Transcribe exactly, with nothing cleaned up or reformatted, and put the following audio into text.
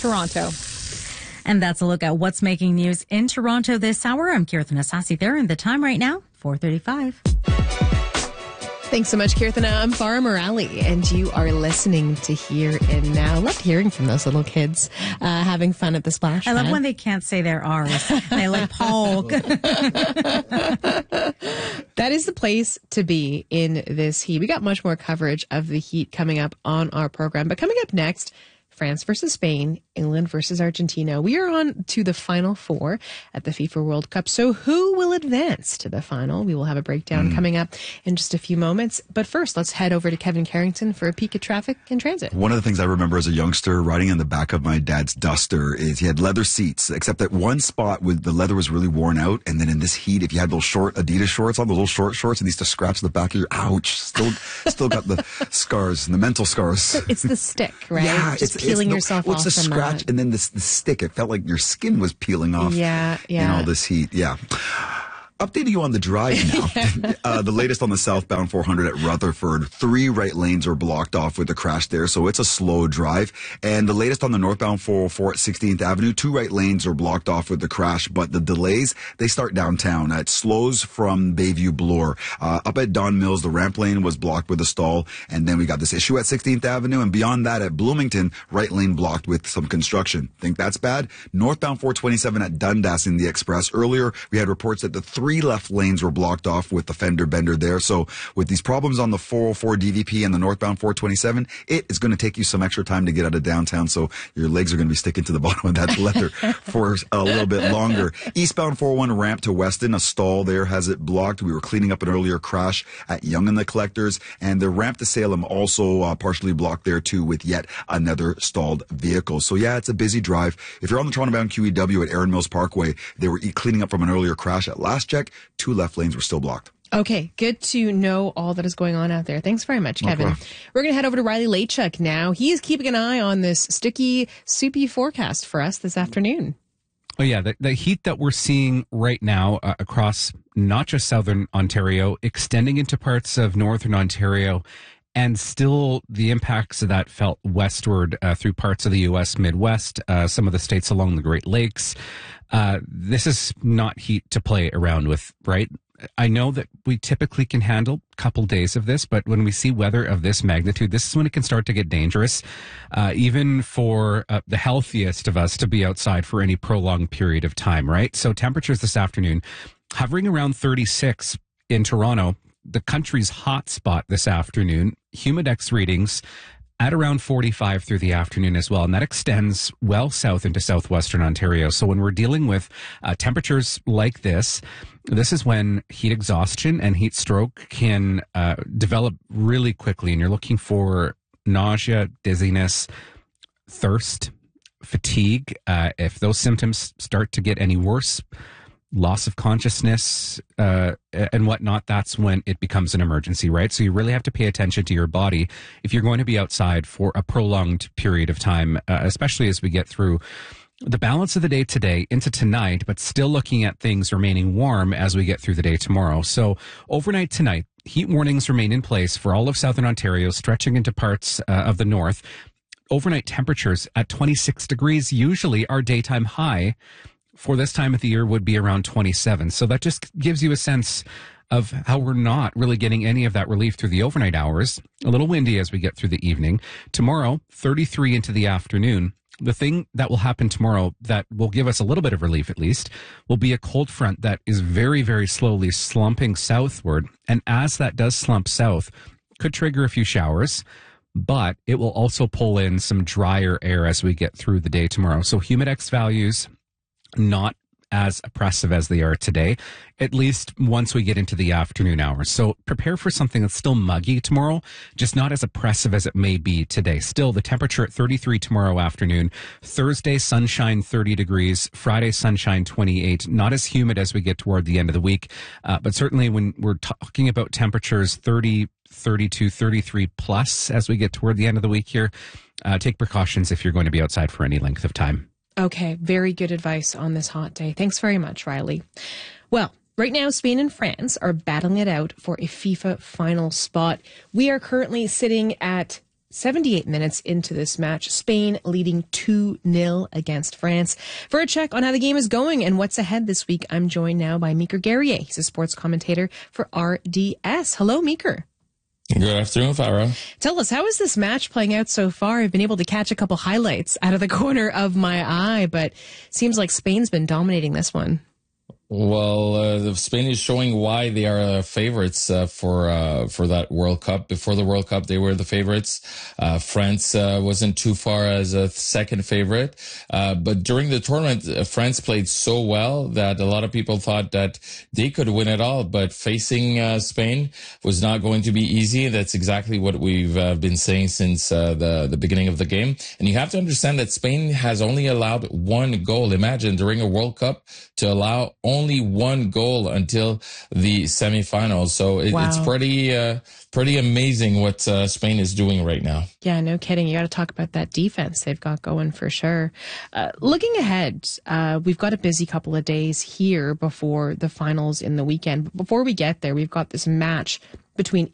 Toronto. And that's a look at what's making news in Toronto this hour. I'm Kirtana Sassi there, and the time right now, four thirty-five. Thanks so much, Kirtana. I'm Farah Morali, and you are listening to Here and Now. Loved hearing from those little kids uh, having fun at the splash I love pad. when they can't say their R's. They like Polk. That is the place to be in this heat. We got much more coverage of the heat coming up on our program. But coming up next, France versus Spain, England versus Argentina. We are on to the final four at the FIFA World Cup. So who will advance to the final? We will have a breakdown mm. coming up in just a few moments. But first, let's head over to Kevin Carrington for a peek at traffic and transit. One of the things I remember as a youngster riding in the back of my dad's Duster is he had leather seats, except that one spot with the leather was really worn out. And then in this heat, if you had those short Adidas shorts on, those little short shorts, and these to scratch the back of your, ouch, still, still got the scars and the mental scars. It's the stick, right? Yeah, just it's, peeling it's yourself the, well, off it's the from scratch that. and then this the stick. It felt like your skin was peeling off. Yeah, yeah. In all this heat. Yeah. Updating you on the drive now. uh, the latest on the southbound four hundred at Rutherford. Three right lanes are blocked off with the crash there, so it's a slow drive. And the latest on the northbound four oh four at sixteenth Avenue. Two right lanes are blocked off with the crash, but the delays, they start downtown. It slows from Bayview Bloor. Uh, up at Don Mills, the ramp lane was blocked with a stall. And then we got this issue at sixteenth Avenue. And beyond that, at Bloomington, right lane blocked with some construction. Think that's bad? Northbound four twenty-seven at Dundas in the Express. Earlier, we had reports that the three left lanes were blocked off with the fender bender there. So with these problems on the four oh four D V P and the northbound four twenty-seven, it is going to take you some extra time to get out of downtown. So your legs are going to be sticking to the bottom of that leather for a little bit longer. Eastbound four oh one ramp to Weston, a stall there has it blocked. We were cleaning up an earlier crash at Yonge and the Collectors, and the ramp to Salem also uh, partially blocked there too with yet another stalled vehicle. So yeah, it's a busy drive. If you're on the Toronto-bound Q E W at Erin Mills Parkway, they were cleaning up from an earlier crash. At last check, two left lanes were still blocked. Okay, good to know all that is going on out there. Thanks very much, Kevin. Okay. We're going to head over to Riley Lachuk now. He is keeping an eye on this sticky, soupy forecast for us this afternoon. Oh, yeah, the, the heat that we're seeing right now uh, across not just southern Ontario, extending into parts of northern Ontario, and still the impacts of that felt westward uh, through parts of the U S Midwest, uh, some of the states along the Great Lakes. Uh, this is not heat to play around with, right? I know that we typically can handle a couple days of this, but when we see weather of this magnitude, this is when it can start to get dangerous, uh, even for uh, the healthiest of us to be outside for any prolonged period of time, right? So temperatures this afternoon hovering around thirty-six in Toronto, the country's hot spot this afternoon. Humidex readings at around forty-five through the afternoon as well. And that extends well south into southwestern Ontario. So when we're dealing with uh, temperatures like this, this is when heat exhaustion and heat stroke can uh, develop really quickly. And you're looking for nausea, dizziness, thirst, fatigue. Uh, if those symptoms start to get any worse, loss of consciousness uh, and whatnot, that's when it becomes an emergency, right? So you really have to pay attention to your body if you're going to be outside for a prolonged period of time, uh, especially as we get through the balance of the day today into tonight, but still looking at things remaining warm as we get through the day tomorrow. So overnight tonight, heat warnings remain in place for all of southern Ontario, stretching into parts uh, of the north. Overnight temperatures at twenty-six degrees, usually our daytime high for this time of the year would be around twenty-seven. So that just gives you a sense of how we're not really getting any of that relief through the overnight hours. A little windy as we get through the evening. Tomorrow, thirty-three into the afternoon. The thing that will happen tomorrow that will give us a little bit of relief at least will be a cold front that is very, very slowly slumping southward. And as that does slump south, could trigger a few showers, but it will also pull in some drier air as we get through the day tomorrow. So humidex values not as oppressive as they are today, at least once we get into the afternoon hours. So prepare for something that's still muggy tomorrow, just not as oppressive as it may be today. Still, the temperature at thirty-three tomorrow afternoon. Thursday, sunshine, thirty degrees. Friday, sunshine, twenty-eight. Not as humid as we get toward the end of the week, uh, but certainly when we're talking about temperatures thirty, thirty-two, thirty-three plus as we get toward the end of the week here, uh, take precautions if you're going to be outside for any length of time. Okay, very good advice on this hot day. Thanks very much, Riley. Well, right now, Spain and France are battling it out for a FIFA final spot. We are currently sitting at seventy-eight minutes into this match, Spain leading two nil against France. For a check on how the game is going and what's ahead this week, I'm joined now by Meeker Guerrier. He's a sports commentator for R D S. Hello, Meeker. Good afternoon, Farah. Tell us, how is this match playing out so far? I've been able to catch a couple highlights out of the corner of my eye, but seems like Spain's been dominating this one. Well, uh, Spain is showing why they are uh, favorites uh, for uh, for that World Cup. Before the World Cup, they were the favorites. Uh, France uh, wasn't too far as a second favorite. Uh, but during the tournament, uh, France played so well that a lot of people thought that they could win it all. But facing uh, Spain was not going to be easy. That's exactly what we've uh, been saying since uh, the, the beginning of the game. And you have to understand that Spain has only allowed one goal. Imagine during a World Cup to allow only only one goal until the semifinals. So it, wow. it's pretty, uh, pretty amazing what uh, Spain is doing right now. Yeah, no kidding. You got to talk about that defense they've got going for sure. Uh, looking ahead, uh, we've got a busy couple of days here before the finals in the weekend. But before we get there, we've got this match between